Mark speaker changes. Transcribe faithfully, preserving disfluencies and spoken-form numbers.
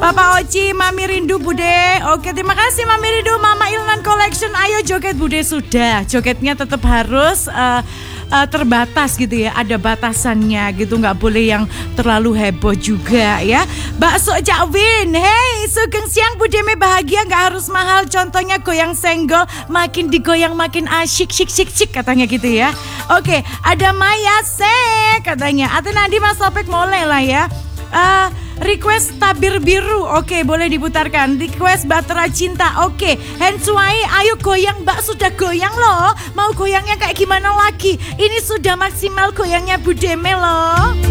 Speaker 1: Papa Oci, Mami Rindu Bude. Oke, terima kasih Mami Rindu. Mama Ilnan Collection, ayo joget Bude. Sudah, jogetnya tetap harus uh, uh, terbatas gitu ya. Ada batasannya gitu, nggak boleh yang terlalu heboh juga ya. Bakso Cak Win, hey sugeng siang Bude me bahagia nggak harus mahal. Contohnya goyang senggol, makin digoyang makin asyik, syik syik syik katanya gitu ya. Oke, ada Maya Se katanya. Atau nanti Mas Topik mulai lah ya. Uh, request tabir biru, oke okay, boleh diputarkan. Request Batera Cinta, oke okay. Hensuai, ayo goyang Mbak, sudah goyang loh. Mau goyangnya kayak gimana lagi? Ini sudah maksimal goyangnya Budeme loh.